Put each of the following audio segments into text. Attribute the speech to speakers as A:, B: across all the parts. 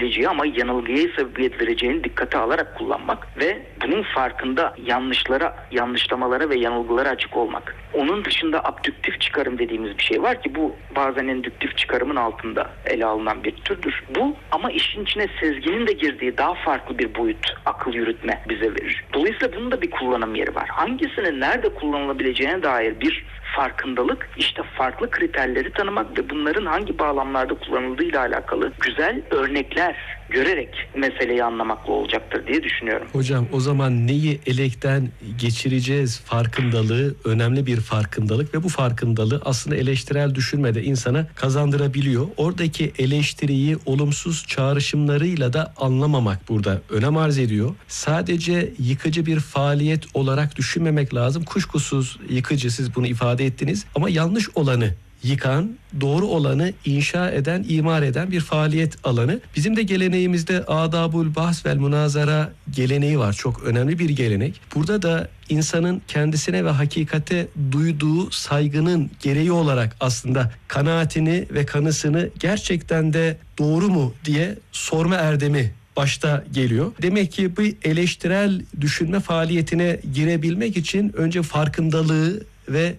A: olabileceği ama yanılgıya sebebiyet vereceğini dikkate alarak kullanmak ve bunun farkında yanlışlamalara ve yanılgılara açık olmak. Onun dışında abdüktif çıkarım dediğimiz bir şey var ki bu bazen endüktif çıkarımın altında ele alınan bir türdür. Bu ama işin içine sezginin de girdiği daha farklı bir boyut akıl yürütme bize verir. Dolayısıyla bunun da bir kullanım yeri var. Hangisinin nerede kullanılabileceğine dair bir farkındalık, işte farklı kriterleri tanımak ve bunların hangi bağlamlarda kullanıldığıyla alakalı güzel örnekler görerek meseleyi anlamakla olacaktır diye düşünüyorum.
B: Hocam o zaman neyi elekten geçireceğiz farkındalığı önemli bir farkındalık ve bu farkındalığı aslında eleştirel düşünmede insana kazandırabiliyor. Oradaki eleştiriyi olumsuz çağrışımlarıyla da anlamamak burada önem arz ediyor. Sadece yıkıcı bir faaliyet olarak düşünmemek lazım. Kuşkusuz yıkıcı, siz bunu ifade ettiniz ama yanlış olanı yıkan, doğru olanı inşa eden, imar eden bir faaliyet alanı. Bizim de geleneğimizde adabul bahs vel münazara geleneği var. Çok önemli bir gelenek. Burada da insanın kendisine ve hakikate duyduğu saygının gereği olarak aslında kanaatini ve kanısını gerçekten de doğru mu diye sorma erdemi başta geliyor. Demek ki bu eleştirel düşünme faaliyetine girebilmek için önce farkındalığı ve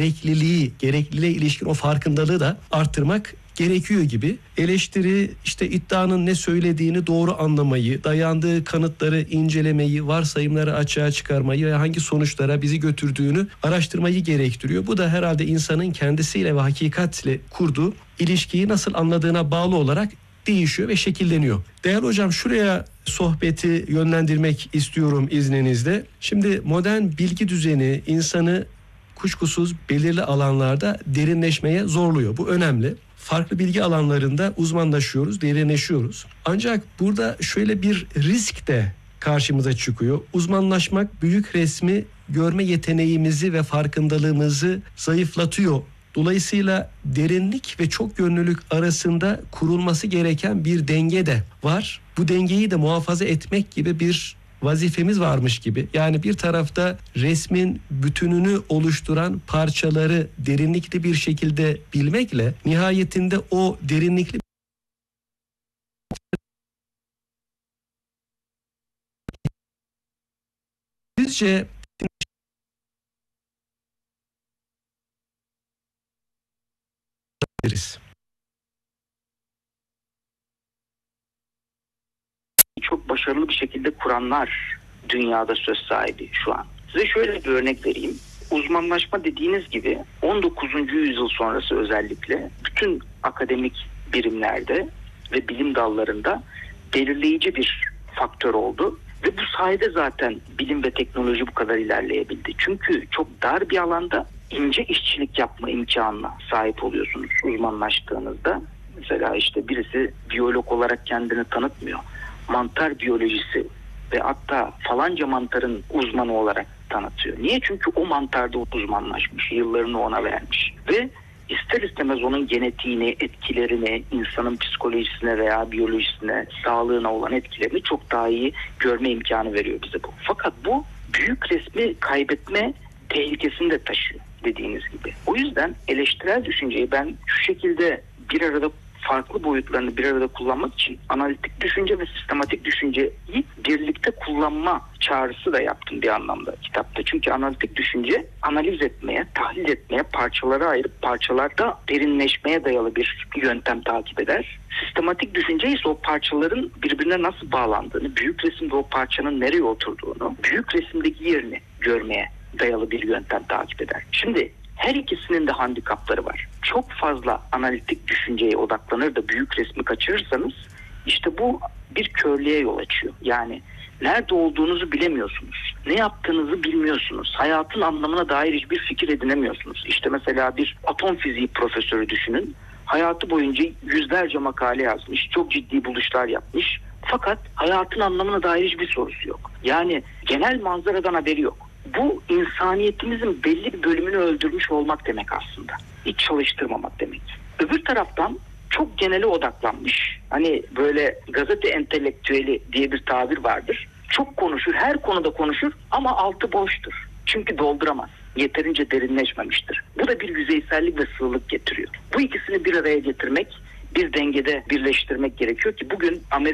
B: gerekliliğe ilişkin o farkındalığı da arttırmak gerekiyor gibi. Eleştiri işte iddianın ne söylediğini doğru anlamayı, dayandığı kanıtları incelemeyi, varsayımları açığa çıkarmayı ve hangi sonuçlara bizi götürdüğünü araştırmayı gerektiriyor. Bu da herhalde insanın kendisiyle ve hakikatle kurduğu ilişkiyi nasıl anladığına bağlı olarak değişiyor ve şekilleniyor. Değerli hocam, şuraya sohbeti yönlendirmek istiyorum izninizle. Şimdi modern bilgi düzeni insanı kuşkusuz belirli alanlarda derinleşmeye zorluyor. Bu önemli. Farklı bilgi alanlarında uzmanlaşıyoruz, derinleşiyoruz. Ancak burada şöyle bir risk de karşımıza çıkıyor. Uzmanlaşmak büyük resmi görme yeteneğimizi ve farkındalığımızı zayıflatıyor. Dolayısıyla derinlik ve çok yönlülük arasında kurulması gereken bir denge de var. Bu dengeyi de muhafaza etmek gibi bir vazifemiz varmış gibi. Yani bir tarafta resmin bütününü oluşturan parçaları derinlikli bir şekilde bilmekle nihayetinde o derinlikli sizce
A: çok başarılı bir şekilde kuranlar dünyada söz sahibi şu an. Size şöyle bir örnek vereyim. Uzmanlaşma dediğiniz gibi 19. yüzyıl sonrası özellikle bütün akademik birimlerde ve bilim dallarında belirleyici bir faktör oldu. Ve bu sayede zaten bilim ve teknoloji bu kadar ilerleyebildi. Çünkü çok dar bir alanda ince işçilik yapma imkanına sahip oluyorsunuz uzmanlaştığınızda. Mesela işte birisi biyolog olarak kendini tanıtmıyor. Mantar biyolojisi ve hatta falanca mantarın uzmanı olarak tanıtıyor. Niye? Çünkü o mantarda uzmanlaşmış, yıllarını ona vermiş. Ve ister istemez onun genetiğini, etkilerini, insanın psikolojisine veya biyolojisine, sağlığına olan etkilerini çok daha iyi görme imkanı veriyor bize bu. Fakat bu büyük resmi kaybetme tehlikesini de taşıyor dediğiniz gibi. O yüzden eleştirel düşünceyi ben şu şekilde bir arada farklı boyutlarını bir arada kullanmak için analitik düşünce ve sistematik düşünceyi birlikte kullanma çağrısı da yaptım bir anlamda kitapta. Çünkü analitik düşünce analiz etmeye, tahlil etmeye, parçalara ayırıp parçalarda derinleşmeye dayalı bir yöntem takip eder. Sistematik düşünce ise o parçaların birbirine nasıl bağlandığını, büyük resimde o parçanın nereye oturduğunu, büyük resimdeki yerini görmeye dayalı bir yöntem takip eder. Şimdi her ikisinin de handikapları var. Çok fazla analitik düşünceye odaklanır da büyük resmi kaçırırsanız işte bu bir körlüğe yol açıyor. Yani nerede olduğunuzu bilemiyorsunuz. Ne yaptığınızı bilmiyorsunuz. Hayatın anlamına dair hiçbir fikir edinemiyorsunuz. İşte mesela bir atom fiziği profesörü düşünün. Hayatı boyunca yüzlerce makale yazmış. Çok ciddi buluşlar yapmış. Fakat hayatın anlamına dair hiçbir sorusu yok. Yani genel manzaradan haberi yok. Bu insaniyetimizin belli bir bölümünü öldürmüş olmak demek aslında. Hiç çalıştırmamak demek. Öbür taraftan çok genele odaklanmış. Hani böyle gazete entelektüeli diye bir tabir vardır. Çok konuşur, her konuda konuşur ama altı boştur. Çünkü dolduramaz. Yeterince derinleşmemiştir. Bu da bir yüzeysellik ve sığlık getiriyor. Bu ikisini bir araya getirmek, bir dengede birleştirmek gerekiyor ki bugün Amerika